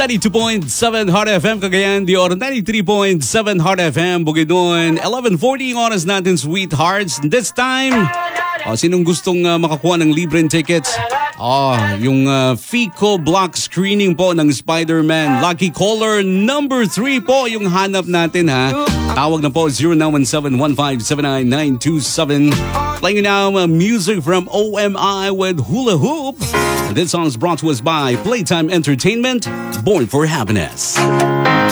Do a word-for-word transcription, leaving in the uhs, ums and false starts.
ninety-two point seven Hot F M Cagayan de Oro, ninety-three point seven Hot F M Bukidnon. eleven forty oras natin, sweethearts. This time, oh, sinong gustong uh, makakuha ng libreng tickets? Oh, yung uh, FICO block screening po ng Spider-Man. Lucky caller number three po yung hanap natin, ha. Tawag na po zero nine one seven one five seven nine nine two seven. Playing now uh, music from O M I with Hula Hoop. This song is brought to us by Playtime Entertainment, Born for Happiness.